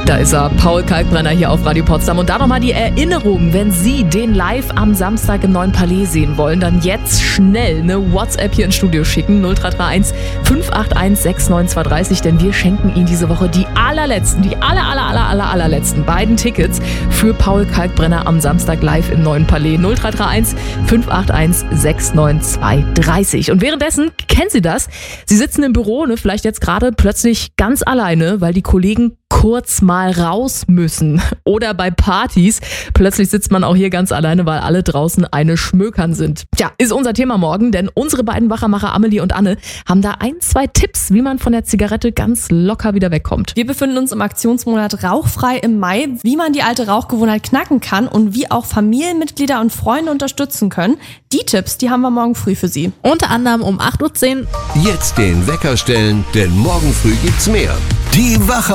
Da ist er, Paul Kalkbrenner hier auf Radio Potsdam. Und da nochmal die Erinnerung, wenn Sie den live am Samstag im Neuen Palais sehen wollen, dann jetzt schnell eine WhatsApp hier ins Studio schicken, 0331 581 69230, denn wir schenken Ihnen diese Woche die allerletzten beiden Tickets für Paul Kalkbrenner am Samstag live im Neuen Palais, 0331 581 69230. Und währenddessen, kennen Sie das? Sie sitzen im Büro, vielleicht jetzt gerade plötzlich ganz alleine, weil die Kollegen kurz mal raus müssen. Oder bei Partys. Plötzlich sitzt man auch hier ganz alleine, weil alle draußen eine Schmökern sind. Tja, ist unser Thema morgen, denn unsere beiden Wachermacher Amelie und Anne haben da 1-2 Tipps, wie man von der Zigarette ganz locker wieder wegkommt. Wir befinden uns im Aktionsmonat Rauchfrei im Mai, wie man die alte Rauchgewohnheit knacken kann und wie auch Familienmitglieder und Freunde unterstützen können. Die Tipps, die haben wir morgen früh für Sie. Unter anderem um 8:10 Uhr. Jetzt den Wecker stellen, denn morgen früh gibt's mehr. Die Wacher